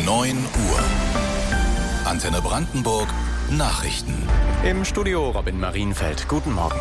9 Uhr. Antenne Brandenburg Nachrichten. Im Studio Robin Marienfeld. Guten Morgen.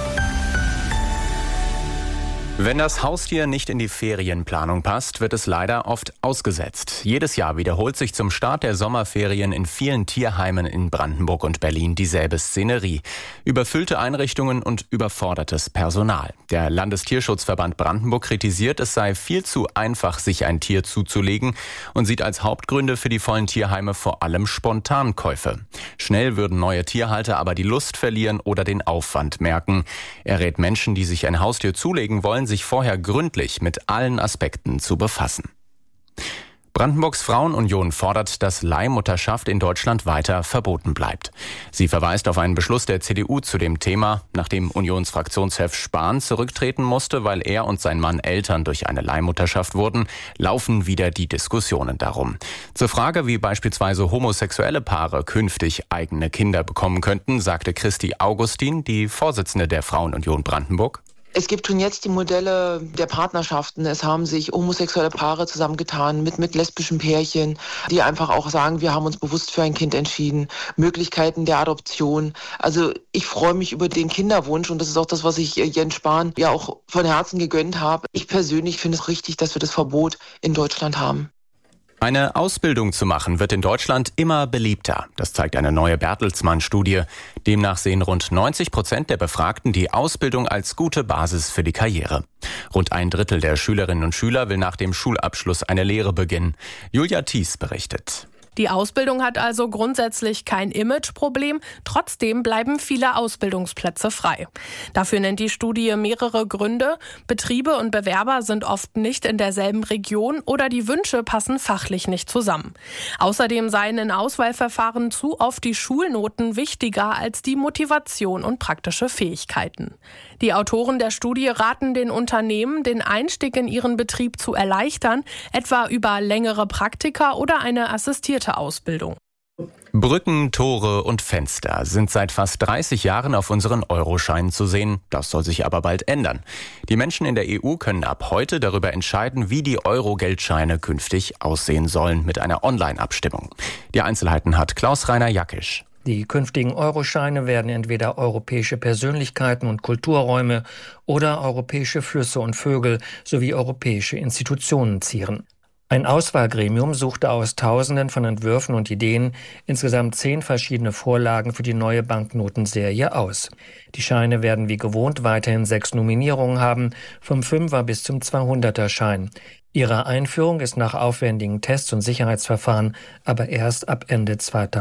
Wenn das Haustier nicht in die Ferienplanung passt, wird es leider oft ausgesetzt. Jedes Jahr wiederholt sich zum Start der Sommerferien in vielen Tierheimen in Brandenburg und Berlin dieselbe Szenerie. Überfüllte Einrichtungen und überfordertes Personal. Der Landestierschutzverband Brandenburg kritisiert, es sei viel zu einfach, sich ein Tier zuzulegen und sieht als Hauptgründe für die vollen Tierheime vor allem Spontankäufe. Schnell würden neue Tierhalter aber die Lust verlieren oder den Aufwand merken. Er rät Menschen, die sich ein Haustier zulegen wollen, sich vorher gründlich mit allen Aspekten zu befassen. Brandenburgs Frauenunion fordert, dass Leihmutterschaft in Deutschland weiter verboten bleibt. Sie verweist auf einen Beschluss der CDU zu dem Thema, nachdem Unionsfraktionschef Spahn zurücktreten musste, weil er und sein Mann Eltern durch eine Leihmutterschaft wurden, laufen wieder die Diskussionen darum. Zur Frage, wie beispielsweise homosexuelle Paare künftig eigene Kinder bekommen könnten, sagte Christi Augustin, die Vorsitzende der Frauenunion Brandenburg: Es gibt schon jetzt die Modelle der Partnerschaften. Es haben sich homosexuelle Paare zusammengetan mit lesbischen Pärchen, die einfach auch sagen, wir haben uns bewusst für ein Kind entschieden. Möglichkeiten der Adoption. Also ich freue mich über den Kinderwunsch und das ist auch das, was ich Jens Spahn ja auch von Herzen gegönnt habe. Ich persönlich finde es richtig, dass wir das Verbot in Deutschland haben. Eine Ausbildung zu machen wird in Deutschland immer beliebter. Das zeigt eine neue Bertelsmann-Studie. Demnach sehen rund 90% der Befragten die Ausbildung als gute Basis für die Karriere. Rund 1/3 der Schülerinnen und Schüler will nach dem Schulabschluss eine Lehre beginnen. Julia Thies berichtet. Die Ausbildung hat also grundsätzlich kein Imageproblem. Trotzdem bleiben viele Ausbildungsplätze frei. Dafür nennt die Studie mehrere Gründe. Betriebe und Bewerber sind oft nicht in derselben Region oder die Wünsche passen fachlich nicht zusammen. Außerdem seien in Auswahlverfahren zu oft die Schulnoten wichtiger als die Motivation und praktische Fähigkeiten. Die Autoren der Studie raten den Unternehmen, den Einstieg in ihren Betrieb zu erleichtern, etwa über längere Praktika oder eine assistierte Ausbildung. Brücken, Tore und Fenster sind seit fast 30 Jahren auf unseren Euroscheinen zu sehen. Das soll sich aber bald ändern. Die Menschen in der EU können ab heute darüber entscheiden, wie die Euro-Geldscheine künftig aussehen sollen, mit einer Online-Abstimmung. Die Einzelheiten hat Klaus-Rainer Jackisch. Die künftigen Euroscheine werden entweder europäische Persönlichkeiten und Kulturräume oder europäische Flüsse und Vögel sowie europäische Institutionen zieren. Ein Auswahlgremium suchte aus Tausenden von Entwürfen und Ideen insgesamt 10 verschiedene Vorlagen für die neue Banknotenserie aus. Die Scheine werden wie gewohnt weiterhin 6 Nominierungen haben, vom 5er bis zum 200er-Schein. Ihre Einführung ist nach aufwendigen Tests und Sicherheitsverfahren aber erst ab Ende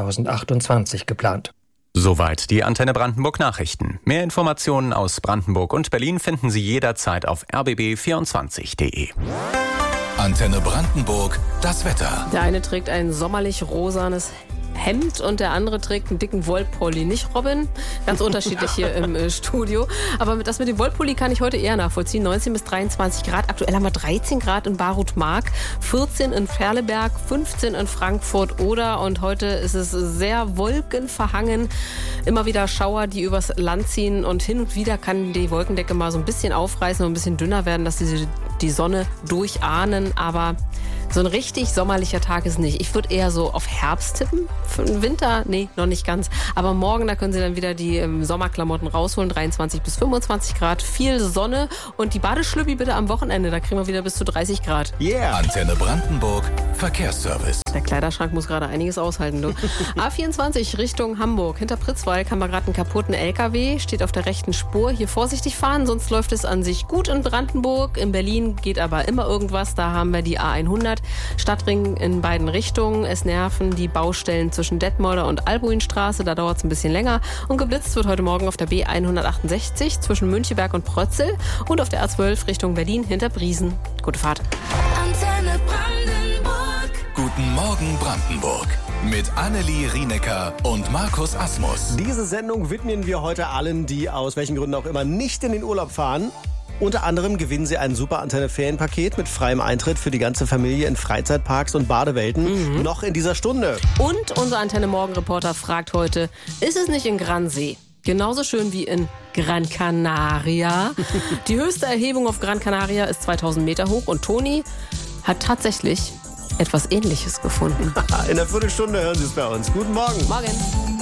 2028 geplant. Soweit die Antenne Brandenburg Nachrichten. Mehr Informationen aus Brandenburg und Berlin finden Sie jederzeit auf rbb24.de. Antenne Brandenburg, das Wetter. Der eine trägt ein sommerlich rosanes Hemd und der andere trägt einen dicken Wollpulli. Nicht, Robin? Ganz unterschiedlich hier im Studio. Aber das mit dem Wollpulli kann ich heute eher nachvollziehen. 19 bis 23 Grad. Aktuell haben wir 13 Grad in Barut-Mark, 14 in Ferleberg, 15 in Frankfurt-Oder. Und heute ist es sehr wolkenverhangen. Immer wieder Schauer, die übers Land ziehen. Und hin und wieder kann die Wolkendecke mal so ein bisschen aufreißen und ein bisschen dünner werden, dass die Sonne durchahnen. Aber so ein richtig sommerlicher Tag ist nicht. Ich würde eher so auf Herbst tippen. Für den Winter, nee, noch nicht ganz. Aber morgen, da können Sie dann wieder die Sommerklamotten rausholen. 23 bis 25 Grad, viel Sonne. Und die Badeschlüppi bitte am Wochenende. Da kriegen wir wieder bis zu 30 Grad. Yeah. Antenne Brandenburg, Verkehrsservice. Der Kleiderschrank muss gerade einiges aushalten, du. A24 Richtung Hamburg. Hinter Pritzwalk haben wir gerade einen kaputten LKW. Steht auf der rechten Spur. Hier vorsichtig fahren, sonst läuft es an sich gut in Brandenburg. In Berlin geht aber immer irgendwas. Da haben wir die A100. Stadtring in beiden Richtungen. Es nerven die Baustellen zwischen Detmolder und Albuinstraße. Da dauert es ein bisschen länger. Und geblitzt wird heute Morgen auf der B168 zwischen Müncheberg und Prötzel und auf der A12 Richtung Berlin hinter Briesen. Gute Fahrt. Antenne Brandenburg. Guten Morgen Brandenburg. Mit Annelie Rienecker und Markus Asmus. Diese Sendung widmen wir heute allen, die aus welchen Gründen auch immer nicht in den Urlaub fahren. Unter anderem gewinnen Sie ein Super Antenne Ferienpaket mit freiem Eintritt für die ganze Familie in Freizeitparks und Badewelten. Noch in dieser Stunde. Und unser Antenne Morgen Reporter fragt heute, ist es nicht in Gransee genauso schön wie in Gran Canaria? Die höchste Erhebung auf Gran Canaria ist 2000 Meter hoch und Toni hat tatsächlich etwas Ähnliches gefunden. In einer Viertelstunde hören Sie es bei uns. Guten Morgen. Morgen.